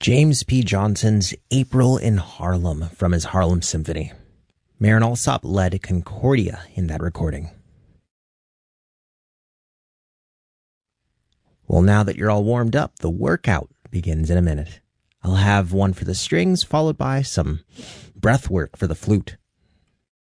James P. Johnson's April in Harlem from his Harlem Symphony. Marin Alsop led Concordia in that recording. Well, now that you're all warmed up, the workout begins in a minute. I'll have one for the strings, followed by some breath work for the flute.